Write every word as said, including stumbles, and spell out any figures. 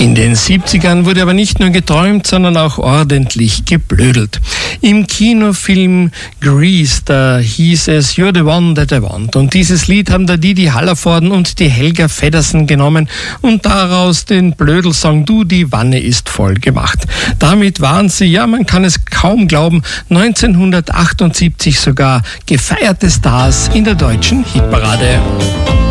In den siebzigern wurde aber nicht nur geträumt, sondern auch ordentlich geblödelt. Im Kinofilm Grease, da hieß es You're the one that I want. Und dieses Lied haben da Didi Hallervorden und die Helga Feddersen genommen und daraus den Blödelsong Du, die Wanne ist voll gemacht. Damit waren sie, ja, man kann es kaum glauben, neunzehnhundertachtundsiebzig sogar gefeierte Stars in der deutschen Hitparade.